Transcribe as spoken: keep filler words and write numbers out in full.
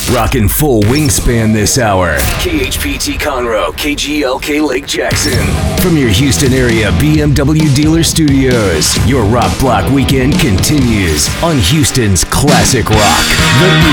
Rockin' full wingspan this hour. K H P T Conroe, K G L K Lake Jackson. From your Houston area B M W dealer studios, your Rock Block weekend continues on Houston's classic rock, The